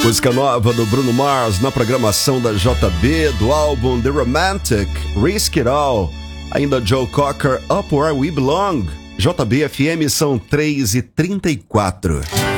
Música nova do Bruno Mars na programação da JB, do álbum The Romantic, Risk It All. Ainda Joe Cocker, Up Where We Belong. JB FM são 3h34.